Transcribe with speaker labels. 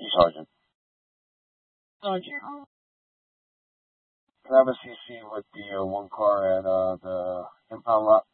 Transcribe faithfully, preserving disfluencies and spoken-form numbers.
Speaker 1: Sergeant.
Speaker 2: Sergeant.
Speaker 1: Can I have a C C with the uh, one car at uh, the impound lot?